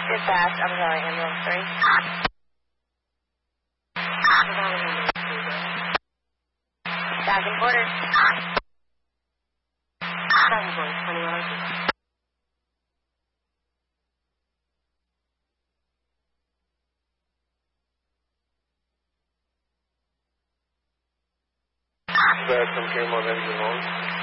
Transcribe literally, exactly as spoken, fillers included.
Dispatch, I'm going in room three. Back and quarters. Seven point twenty-one. Back from Camo Engine one.